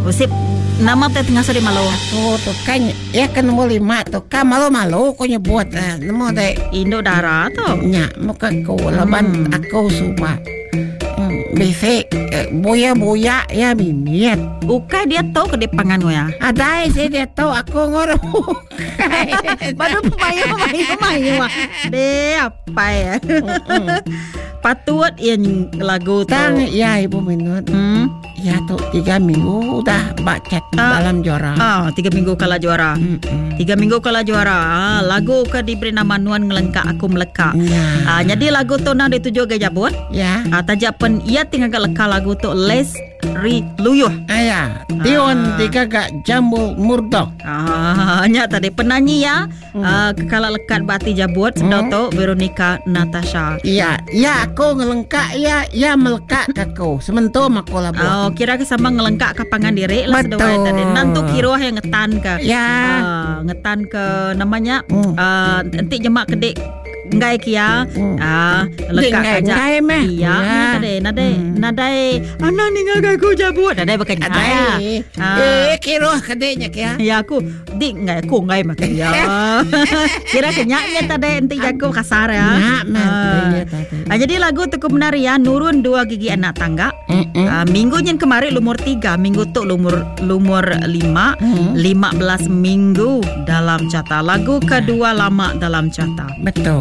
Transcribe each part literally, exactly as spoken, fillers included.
Usip nama teh tengah sore malu. Tuh tuh kan ya kan nomor lima tuh kan malu-malu kau nyebut eh nomor deh Indo darah tu. nya muka kau laban aku suka bisa boya-boya ya mimiet. Ukai dia tahu ke depangan ya. Ada sih dia tahu aku ngorok. Baru pemayu pemayu pemayu. Deh apa ya? Patut yang lagu Tang tu. ya ibu minut. Hmm. Ya tuh tiga minggu udah baca Ah. dalam juara. Ah, tiga minggu kala juara. Mm-mm. Tiga minggu kala juara. Ah, lagu ke diberi nama Nuan Ngelengkak Aku Meleka. Ya. Ah, jadi lagu tu nak dituju ke jabut. Ya. Ah, tajapan ia tinggal ke leka lagu tu Les Ri Luyuh. Ayah, Tion tiga gak jambul murdok. Ah, nya tadi penyanyi ya. Hmm. Ah, kekala lekat bati jabut sedau Hmm. tu Veronica Natasha. Iya, ya aku ngelengkak ya, ya melekat aku. Sementum aku lah buat. Oh, kira ke sama ngelengkak ke pangan diri lah Betul. sedawai tadi. Nantu kira yang ngetan ke. Ya. Ah, ngetan ke namanya Hmm. ah, nanti jemak kedek ngai kia Hmm. ah lekat Ngai- aja. ngai meh. Iya, Ya. nade nade Hmm. nade. Ana ningal aku jabut. Nade bukan Ada ya. Ah. eh kira kadeknya kia. Ya aku di ngai aku ngai makan ya. Kira kenyaknya tadi enti jago kasar ya. Nyak, meh, Ah. tadi, tadi. Ah, jadi lagu tu menari ya nurun dua gigi anak tangga. Mm-mm. Ah, minggu yang kemarin lumur tiga, minggu tu lumur lumur lima, Hmm. lima belas minggu dalam cata. Lagu kedua lama dalam cata. Betul.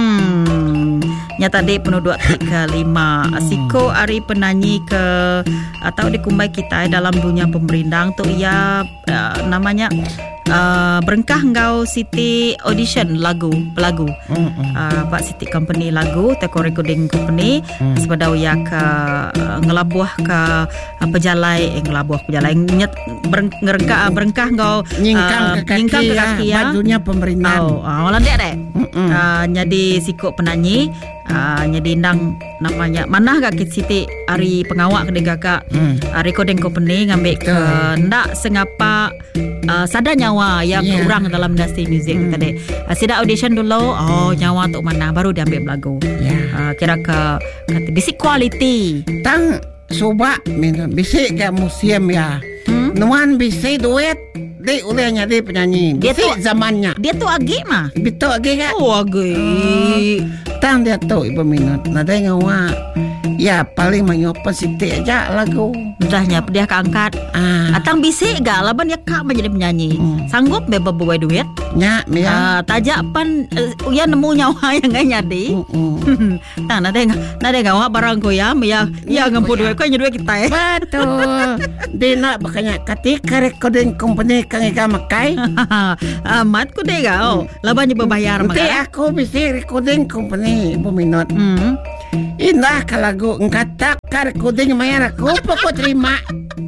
Hmm. Nyata dek penduduk ke lima. Siko ari penyanyi ke atau dikumbai kita dalam dunia pemerintah tu ia uh, namanya uh, berengkah ngau City Audition lagu lagu. Mm-mm. Uh, Pak City Company lagu Teko Recording Company Hmm. sebadau ia ke uh, ngelabuh ke uh, pejalai eh, ngelabuh pejalai nyet bereng, ngerengkah berengkah ngau Nyingkang ke kaki, nyingkang ke kaki ya, ya. bajunya pemerintahan. Oh, ah, walau dek dek. Mm-mm. Uh, jadi sikuk penyanyi uh, jadi indang namanya mana gak kit Siti ari pengawak kedai kakak Hmm. uh, recording company ngambil ke ndak sengapa uh, sada nyawa yang Yeah. kurang dalam industri muzik Hmm. tadi. Uh, sida audition dulu, oh nyawa tu mana baru diambil lagu. Ya. Uh, kira ke kata bisik quality. Tang coba minum bisik ke museum ya. Hmm? Nuan bisik duet di ulehnya di penyanyi. Dia Bisik tu- zamannya. Dia tu agi mah. Betul lagi kan? Oh agi. Tang dia tu ibu minut. Nada ngawa. Ya paling menyopan sitik aja lagu. Udahnya dia keangkat. Ah, Atang bisik gak laban ya kak menjadi penyanyi. Hmm. Sanggup beba buat duit. nya ya. Ah, tajak pan uh, ya nemu nyawa yang gak nyadi. Mm-mm. Tang nade nade gawa barang ko ya ya ya ngampu duit ko duit kita eh. Betul. Di nak bakanya ketika recording company kang ika makai. Amat ko deh gak. Oh, laban je berbayar Nanti maka. aku bisa recording company ibu minut. Hmm. Indah ke lagu engkatak ka recording mayar aku pokok terima.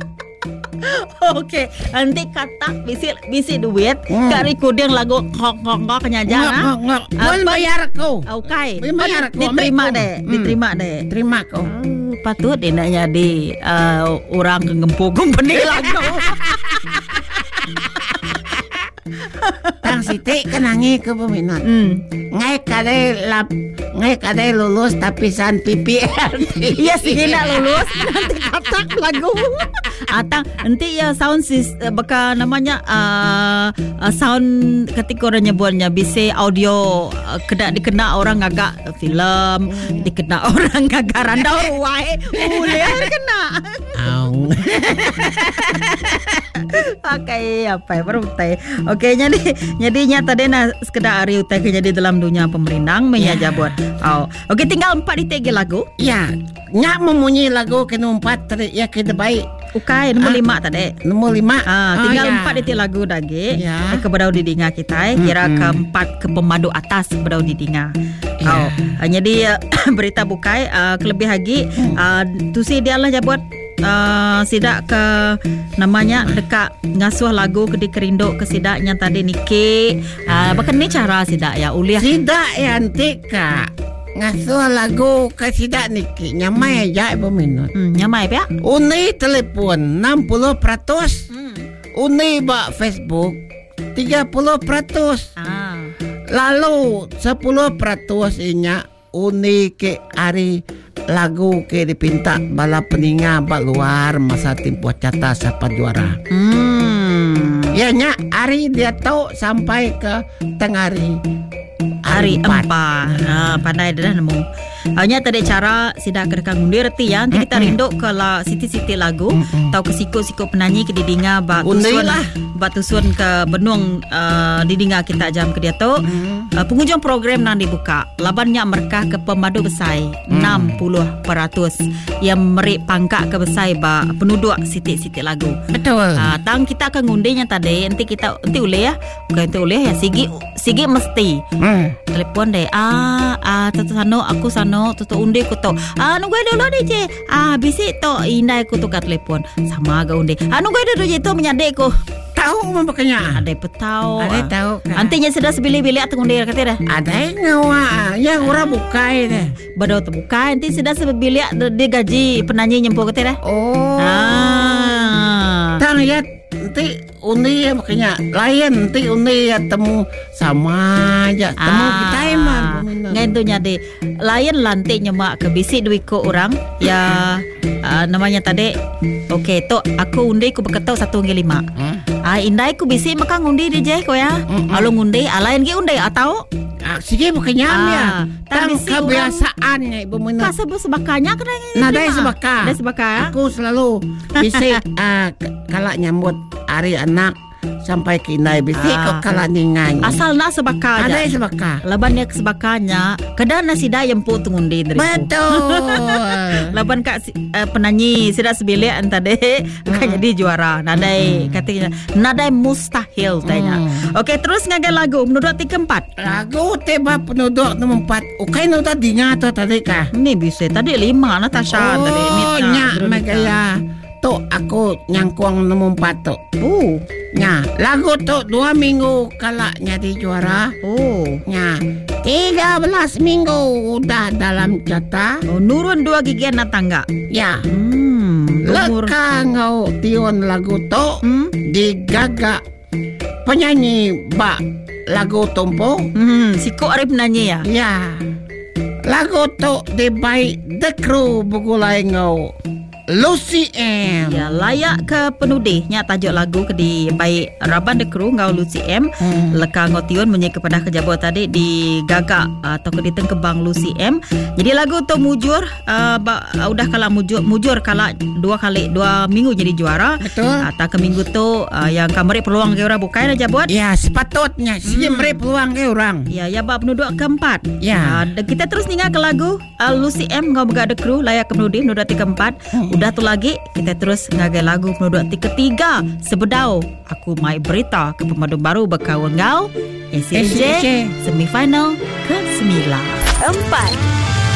Okey, nanti kata bisi bisi duit Hmm. kak recording lagu kok kok kok kenyaja Ngok nah. ngok ngok. Pun Apa? bayar aku. Okay. Bayar aku. Diterima ambil aku. deh, Hmm. diterima deh. Terima kau. Oh, patut dia nak jadi uh, orang kengempuk company lagu. Tang Siti kan nangi ke peminat. Hmm. Ngai kade lap, ngai kade lulus tapi san P P R D. Iya sih nak lulus nanti katak lagu. Atang nanti ya sound sis baka namanya uh, uh, sound ketika orang nyebutnya bisa audio uh, kena dikena orang agak filem, dikena orang agak randau ruai. Boleh kena. Aung. Okey, apa ya baru utai. Okey, jadi jadi nyata deh na sekedar hari utai ke jadi dalam dunia pemerintang menyaja buat. Oh, okey tinggal empat ditegi lagu. Ya, nyak memunyi lagu ke numpat tadi ya ke baik. Ukai nombor Ah. lima tadi. Nomor lima. Ah, Oh, tinggal ya. empat ditegi lagu lagi. Ya. Eh, keberau didinga kita. Eh. Kira Mm-mm. keempat ke pemadu atas keberau didinga. Ya. Oh, ah, jadi uh, berita bukai uh, kelebih lagi. Uh, tu si dia lah jabut. Uh, sidak ke namanya dekat ngasuh lagu ke di kerinduk ke sidaknya tadi niki uh, bahkan ni cara sidak ya uliah Sidak ya nanti kak ngasuh lagu ke sidak niki nyamai aja ibu minut. hmm, nyamai ya Uni telepon enam puluh peratus. hmm. Uni bak Facebook tiga puluh peratus. ah. Lalu sepuluh peratus inya uni ke hari lagu ke dipinta bala peninga bak luar masa tempoh cata siapa juara. Hmm. Ya nya hari dia tahu sampai ke tengah hari Hari empat. Ah, pandai dah nemu. Hanya tadi cara sidak kedekang undi reti ya. Nanti kita rindu ke la siti-siti lagu. Tahu ke siko-siko penyanyi ke didinga bat tusun bat tusun ke benung uh, didinga kita jam ke dia tu. Uh, penghujung program nang dibuka. Labannya mereka ke pemadu besai enam puluh peratus yang meri pangkak ke besai ba penduduk siti-siti lagu. Betul. Ah, tang kita akan ngundinya tadi. Nanti kita nanti uleh ya. Bukan nanti uleh ya. Sigi sigi mesti. Hmm. Telepon deh. Ah, ah, tutu sano, aku sano, tutu undi ku to. Ah, nunggu dulu deh je. Ah, bisi to indai ku tu kat telepon. Sama aga undi. Ah, nunggu dulu je tu menyadek ku. Tahu makanya. Ada petau. Ada tahu. Antinya sudah sebili-bili atau undi kata dah. Ada ngawa. Yang orang bukai deh. Badau tu buka. Nanti sudah sebili dia gaji penyanyi nyempo kata dah. Oh. Ah. Tang ya. Nanti undi ya makanya lain nanti undi ya temu sama aja temu Ah, kita emang ngan tu nyade lain lantik nyemak ke bisi duit ko orang ya uh, namanya tadi okey to aku undi ku berketau satu hingga lima. Hmm? Ah indai ku bisi maka ngundi di je ko ya. Mm-mm. Alu ngundi alain ge undi atau Ah, sige makanya Ah, ya tang tang bisi kebiasaannya ibu ka mana sebab sebakanya kena nadai sebaka ada sebaka ya. aku selalu bisa ah, k- kalau nyambut hari anak sampai ke indai bisa Ah. kok kalau ningan Asal nak sebaka ada aja. sebaka Laban dia sebakanya kadang nasi dah yang pu tungundi dari ku. betul. Laban kak si- uh, penyanyi sudah sebilik entah deh kan jadi juara. Nadai katanya nadai mustahil tanya. Okey terus ngagai lagu menurut tiga empat. Lagu teba penduduk nomor empat ukai nu tadi ngato tadi kah Ni bisa tadi lima Natasha tadi oh nya megaya tu aku nyangkuang nomor empat tu Oh. nya lagu tu dua minggu kalak nyari juara Oh. nya tiga belas minggu udah dalam jata Oh nurun dua gigian na tangga. ya Hmm. Umur. leka ngau tion lagu tu Hmm. digagak penyanyi bak lagu tompo Hmm. Si Kok Arif nyanyi ya. ya lagu tu dibaik The Crew begulai ngau Lucy M. Ya layak ke penudih nya tajuk lagu ke di baik Raban The Crew ngau Lucy M. Hmm. Leka ngotion menyi kepada kejabut tadi di gagak atau ke di tengkebang Lucy M. Jadi lagu tu mujur uh, ba, uh, udah kala mujur mujur kala dua kali dua minggu jadi juara. Betul. Atau ke minggu tu uh, yang kamari peluang ke orang bukai dah jabut. Ya sepatutnya sih mereka peluang ke orang. Ya ya bab penduduk keempat. Ya. Uh, kita terus ningal ke lagu uh, Lucy M ngau Begak The Crew layak ke penudih penduduk keempat. Udah tu lagi kita terus ngagai lagu penduduk ketiga Sebedau Aku Mai Berita ke pemadu baru berkawan ngau S C J S C J semifinal ke sembilan. Empat.